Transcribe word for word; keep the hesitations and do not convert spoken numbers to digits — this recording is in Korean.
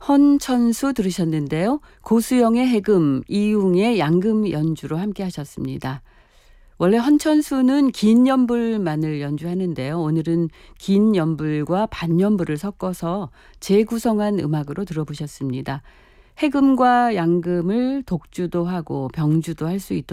헌천수 들으셨는데요. 고수영의 해금, 이웅의 양금 연주로 함께 하셨습니다. 원래 헌천수는 긴 연불만을 연주하는데요. 오늘은 긴 연불과 반연불을 섞어서 재구성한 음악으로 들어보셨습니다. 해금과 양금을 독주도 하고 병주도 할 수 있도록